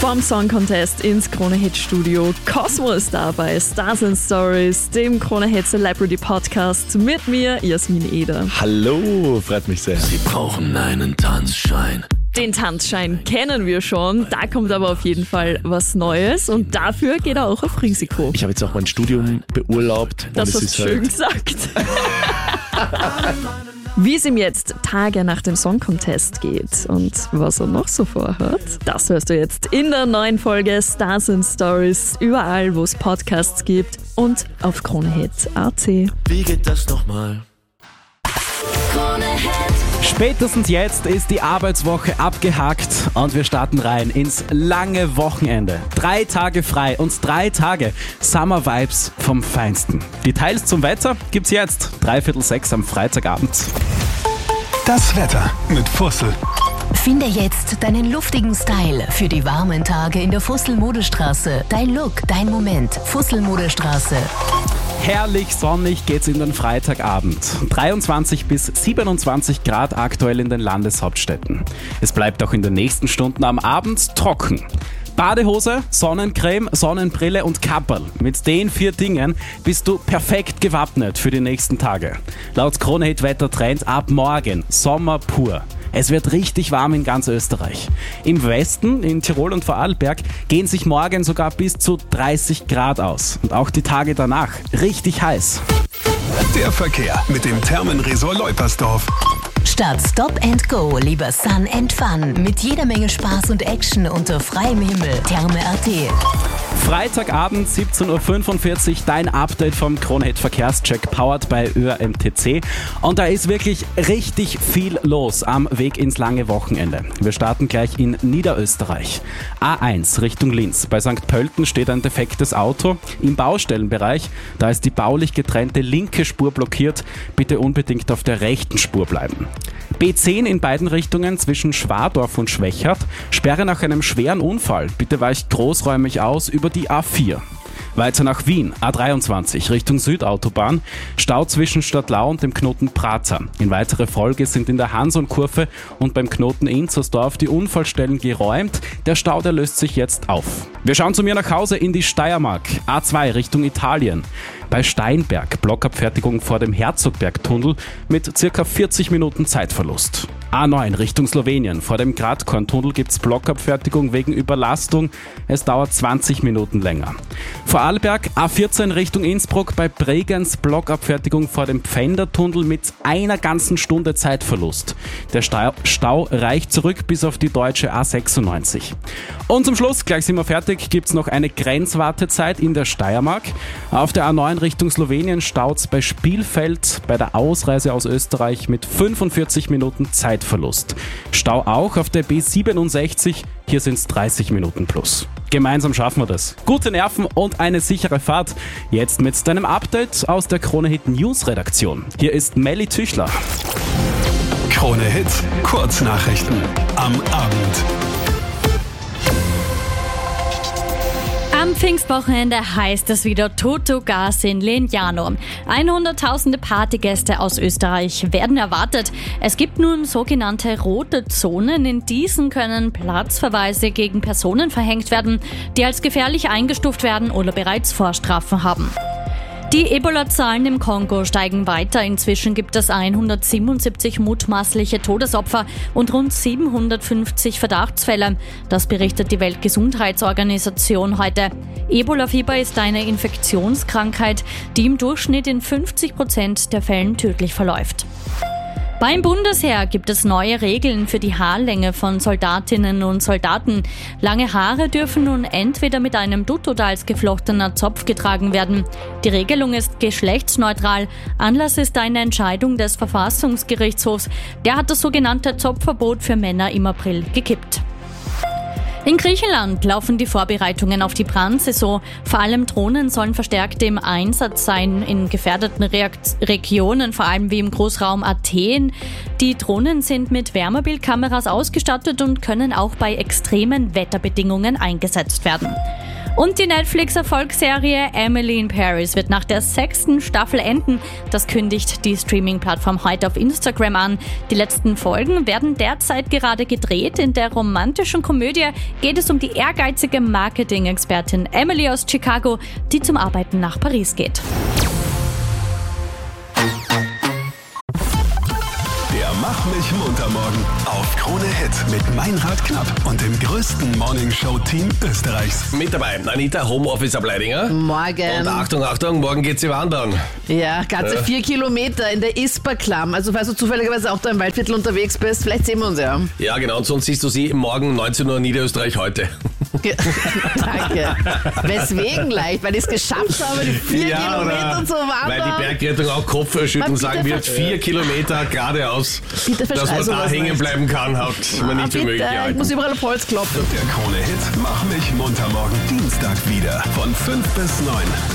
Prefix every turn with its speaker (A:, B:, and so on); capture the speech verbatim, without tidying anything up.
A: Vom Song Contest ins Krone-Hit-Studio. Cosmo ist da bei Stars and Stories, dem Krone-Hit Celebrity Podcast mit mir, Jasmin Eder.
B: Hallo, freut mich sehr.
C: Sie brauchen einen Tanzschein.
A: Den Tanzschein kennen wir schon, da kommt aber auf jeden Fall was Neues und dafür geht er auch auf Risiko.
B: Ich habe jetzt auch mein Studium beurlaubt.
A: Das
B: und es
A: hast
B: ist
A: du schön
B: halt
A: gesagt. Wie es ihm jetzt Tage nach dem Song Contest geht und was er noch so vorhat, das hörst du jetzt in der neuen Folge Stars and Stories, überall wo es Podcasts gibt und auf Kronehit Punkt a t.
C: Wie geht das nochmal?
D: Spätestens jetzt ist die Arbeitswoche abgehakt und wir starten rein ins lange Wochenende. Drei Tage frei und drei Tage Summer Vibes vom Feinsten. Details zum Wetter gibt's jetzt, dreiviertel sechs am Freitagabend.
E: Das Wetter mit Fussel.
F: Finde jetzt deinen luftigen Style für die warmen Tage in der Fussel-Modestraße. Dein Look, dein Moment. Fussel-Modestraße.
D: Herrlich sonnig geht's in den Freitagabend. dreiundzwanzig bis siebenundzwanzig Grad aktuell in den Landeshauptstädten. Es bleibt auch in den nächsten Stunden am Abend trocken. Badehose, Sonnencreme, Sonnenbrille und Kapperl. Mit den vier Dingen bist du perfekt gewappnet für die nächsten Tage. Laut Kronehit Wettertrend ab morgen Sommer pur. Es wird richtig warm in ganz Österreich. Im Westen, in Tirol und Vorarlberg, gehen sich morgen sogar bis zu dreißig Grad aus. Und auch die Tage danach richtig heiß.
E: Der Verkehr mit dem Thermenresort Leupersdorf.
F: Statt Stop and Go lieber Sun and Fun. Mit jeder Menge Spaß und Action unter freiem Himmel. Therme Punkt a t.
D: Freitagabend, siebzehn Uhr fünfundvierzig, dein Update vom Kronehit Verkehrscheck, powered by Ö R M T C. Und da ist wirklich richtig viel los am Weg ins lange Wochenende. Wir starten gleich in Niederösterreich. A eins Richtung Linz. Bei Sankt Pölten steht ein defektes Auto. Im Baustellenbereich, da ist die baulich getrennte linke Spur blockiert. Bitte unbedingt auf der rechten Spur bleiben. B zehn in beiden Richtungen zwischen Schwadorf und Schwächert. Sperre nach einem schweren Unfall. Bitte weicht großräumig aus über die A vier. Weiter nach Wien, A dreiundzwanzig Richtung Südautobahn, Stau zwischen Stadtlau und dem Knoten Prater. In weitere Folge sind in der Hanson-Kurve und beim Knoten Inzersdorf die Unfallstellen geräumt. Der Stau, der löst sich jetzt auf. Wir schauen zu mir nach Hause in die Steiermark, A zwei Richtung Italien. Bei Steinberg, Blockabfertigung vor dem Herzogbergtunnel mit circa vierzig Minuten Zeitverlust. A neun Richtung Slowenien. Vor dem Gradkorntunnel gibt's Blockabfertigung wegen Überlastung. Es dauert zwanzig Minuten länger. Vorarlberg, A vierzehn Richtung Innsbruck. Bei Bregenz Blockabfertigung vor dem Pfändertunnel mit einer ganzen Stunde Zeitverlust. Der Stau reicht zurück bis auf die deutsche A sechsundneunzig. Und zum Schluss, gleich sind wir fertig, gibt's noch eine Grenzwartezeit in der Steiermark. Auf der A neun Richtung Slowenien staut's bei Spielfeld bei der Ausreise aus Österreich mit fünfundvierzig Minuten Zeitverlust. Stau auch auf der B siebenundsechzig, hier sind's dreißig Minuten plus. Gemeinsam schaffen wir das. Gute Nerven und eine sichere Fahrt. Jetzt mit deinem Update aus der Kronehit News Redaktion. Hier ist Melly Tüchler.
E: Kronehit Kurznachrichten am Abend.
G: Am Pfingstwochenende heißt es wieder Toto Gas in Legnano. hunderttausende Partygäste aus Österreich werden erwartet. Es gibt nun sogenannte rote Zonen. In diesen können Platzverweise gegen Personen verhängt werden, die als gefährlich eingestuft werden oder bereits Vorstrafen haben. Die Ebola-Zahlen im Kongo steigen weiter. Inzwischen gibt es hundertsiebenundsiebzig mutmaßliche Todesopfer und rund siebenhundertfünfzig Verdachtsfälle. Das berichtet die Weltgesundheitsorganisation heute. Ebola-Fieber ist eine Infektionskrankheit, die im Durchschnitt in fünfzig Prozent der Fällen tödlich verläuft. Beim Bundesheer gibt es neue Regeln für die Haarlänge von Soldatinnen und Soldaten. Lange Haare dürfen nun entweder mit einem Dutt oder als geflochtener Zopf getragen werden. Die Regelung ist geschlechtsneutral. Anlass ist eine Entscheidung des Verfassungsgerichtshofs. Der hat das sogenannte Zopfverbot für Männer im April gekippt. In Griechenland laufen die Vorbereitungen auf die Brandsaison. Vor allem Drohnen sollen verstärkt im Einsatz sein in gefährdeten Reakt- Regionen, vor allem wie im Großraum Athen. Die Drohnen sind mit Wärmebildkameras ausgestattet und können auch bei extremen Wetterbedingungen eingesetzt werden. Und die Netflix-Erfolgsserie Emily in Paris wird nach der sechsten Staffel enden. Das kündigt die Streaming-Plattform heute auf Instagram an. Die letzten Folgen werden derzeit gerade gedreht. In der romantischen Komödie geht es um die ehrgeizige Marketing-Expertin Emily aus Chicago, die zum Arbeiten nach Paris geht.
E: Mach mich munter morgen auf Krone Hit mit Meinrad Knapp und dem größten Morningshow-Team Österreichs.
H: Mit dabei Anita, Homeoffice-Ableidinger.
I: Morgen.
H: Und Achtung, Achtung, morgen geht sie wandern.
I: Ja, ganze
H: Ja.
I: vier Kilometer in der Isperklamm. Also falls du zufälligerweise auch da im Waldviertel unterwegs bist, vielleicht sehen wir uns ja.
H: Ja, genau, und sonst siehst du sie morgen neunzehn Uhr Niederösterreich heute.
I: Danke. Weswegen leicht? Weil ich es geschafft habe, die vier
H: Ja,
I: Kilometer
H: oder
I: zu wandern.
H: Weil die Bergrettung auch Kopfschütteln
I: Man,
H: sagen
I: bitte
H: wird,
I: ver-
H: vier Kilometer geradeaus,
I: Bitte
H: dass man
I: verschrei
H: da
I: sowas
H: hängen
I: nicht.
H: bleiben kann, hat man
I: Ah,
H: nicht für
I: bitte,
H: möglich
I: ich
H: gehalten.
I: muss überall auf Holz klopfen.
E: Der Krone Hit Mach mich munter morgen Dienstag wieder von fünf bis neun.